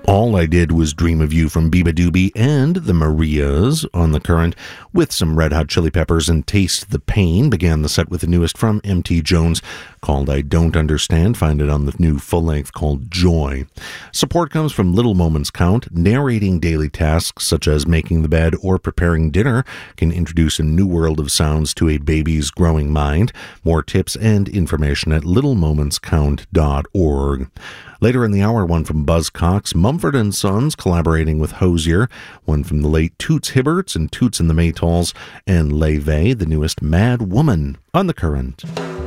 All I Did Was Dream of You from Biba Doobie and the Marias on the Current, with some Red Hot Chili Peppers and Taste the Pain. Began the set with the newest from M.T. Jones called I Don't Understand. Find it on the new full-length called Joy. Support comes from Little Moments Count. Narrating daily tasks such as making the bed or preparing dinner can introduce a new world of sounds to a baby's growing mind. More tips and information at littlemomentscount.org. Later in the hour, one from Buzz Cox, Mumford & Sons collaborating with Hozier, one from the late Toots Hibberts and Toots and the Maytals, and Leve, the newest Mad Woman on the Current.